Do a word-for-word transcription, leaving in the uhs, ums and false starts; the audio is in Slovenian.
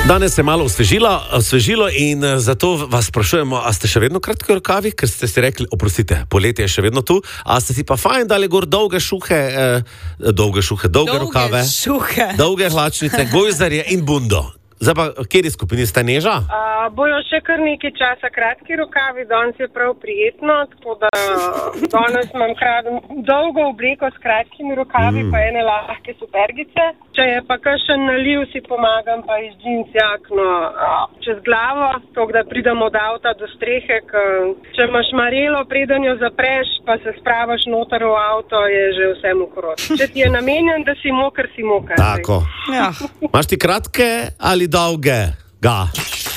Danes se je malo osvežilo, osvežilo in zato vas sprašujemo, a ste še vedno kratki rokavi, ker ste si rekli, oprostite, poletje je še vedno tu, a ste si pa fajn dali gor dolge šuhe, eh, dolge šuhe, dolge, dolge rokave, šuhe. Dolge hlačnice, gojzarje in bundo. Zdaj pa, kjeri skupini ste neža? Uh, bojo še kar nekaj časa kratki rokavi, danes je prav prijetno, tako da danes imam krat, dolgo obleko s kratkimi rokavi, mm. pa ene lahke supergice. Če je pa kakšen naliv, si pomagam pa iz džins jakno uh, čez glavo, tako da pridem od avta do strehe, k, če imaš marelo, preden jo zapreš, pa se spravaš noter v avto, je že vse mokrot. Če ti je namenjen, da si moker, si moker. Tako. Ja. Imaš ti kratke ali dolge? Ga.